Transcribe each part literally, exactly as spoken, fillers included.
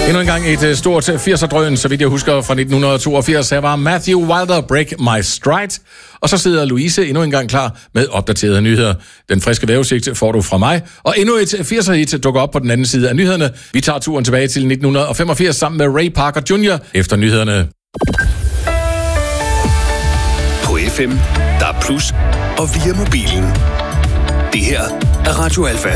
Endnu en gang et stort firser-drøn, så vidt jeg husker, fra nitten toogfirs. Her var Matthew Wilder, Break My Stride. Og så sidder Louise endnu en gang klar med opdaterede nyheder. Den friske vejrudsigt får du fra mig. Og endnu et firser-hit dukker op på den anden side af nyhederne. Vi tager turen tilbage til nitten femogfirs sammen med Ray Parker junior efter nyhederne. På F M, der er plus, og via mobilen. Det her er Radio Alfa.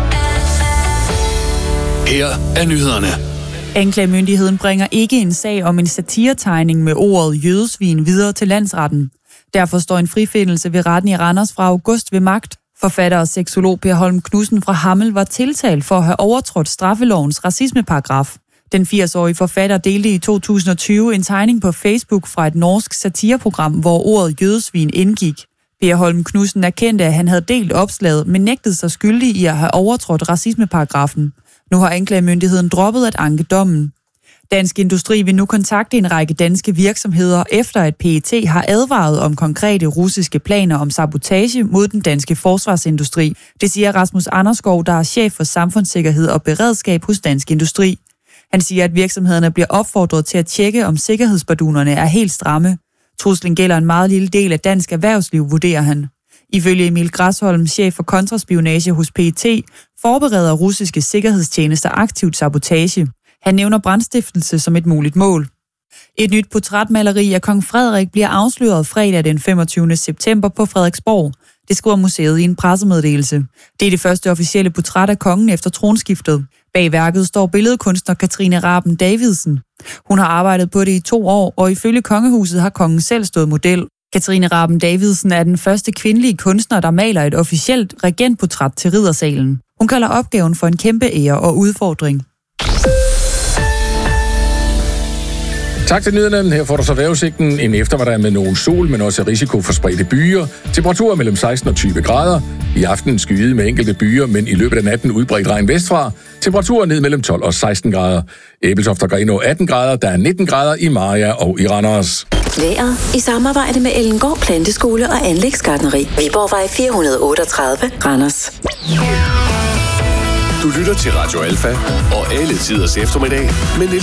Her er nyhederne. Anklagemyndigheden bringer ikke en sag om en satiretegning med ordet jødesvin videre til landsretten. Derfor står en frifindelse ved retten i Randers fra august ved magt. Forfatter og seksolog Per Holm Knudsen fra Hammel var tiltalt for at have overtrådt straffelovens racismeparagraf. Den firs-årige forfatter delte i to tusind og tyve en tegning på Facebook fra et norsk satireprogram, hvor ordet jødesvin indgik. Per Holm Knudsen erkendte, at han havde delt opslaget, men nægtede sig skyldig i at have overtrådt racismeparagrafen. Nu har anklagemyndigheden droppet at anke dommen. Dansk Industri vil nu kontakte en række danske virksomheder, efter at P E T har advaret om konkrete russiske planer om sabotage mod den danske forsvarsindustri. Det siger Rasmus Anderskov, der er chef for samfundssikkerhed og beredskab hos Dansk Industri. Han siger, at virksomhederne bliver opfordret til at tjekke, om sikkerhedsbardunerne er helt stramme. Truslen gælder en meget lille del af dansk erhvervsliv, vurderer han. Ifølge Emil Græsholm, chef for kontraspionage hos P E T, forbereder russiske sikkerhedstjenester aktivt sabotage. Han nævner brandstiftelse som et muligt mål. Et nyt portrætmaleri af kong Frederik bliver afsløret fredag den femogtyvende september på Frederiksborg. Det skriver museet i en pressemeddelelse. Det er det første officielle portræt af kongen efter tronskiftet. Bag værket står billedkunstner Katrine Raben Davidsen. Hun har arbejdet på det i to år, og ifølge kongehuset har kongen selv stået model. Katrine Raben Davidsen er den første kvindelige kunstner, der maler et officielt regentportræt til riddersalen. Hun kalder opgaven for en kæmpe ære og udfordring. Tak til nyhederne. Her får du så vejrudsigten. En eftermiddag med nogen sol, men også risiko for spredte byer. Temperaturer mellem seksten og tyve grader. I aften skyet med enkelte byer, men i løbet af natten udbredt regn vestfra. Temperaturer ned mellem tolv og seksten grader. Ebeltoft og Grenaa atten grader. Der er nitten grader i Mariager og i Randers. Vejret i samarbejde med Ellengård Planteskole og Anlægsgartneri. Viborgvej fire hundrede otteogtredive, Randers. Du lytter til Radio Alfa og alle tiders eftermiddag med Niels